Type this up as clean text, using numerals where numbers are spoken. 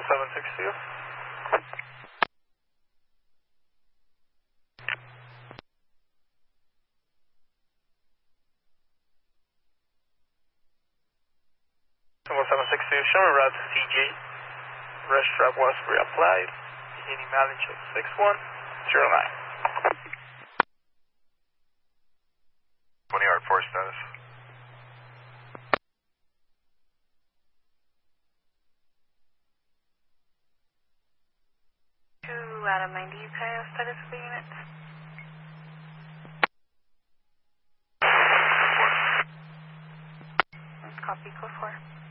1762. Civil 762, show me route to CJ. Rest strap was reapplied. Beginning mileage of 6109. 20 yard force status. 2 out of 90, status of the unit. Copy, code 4.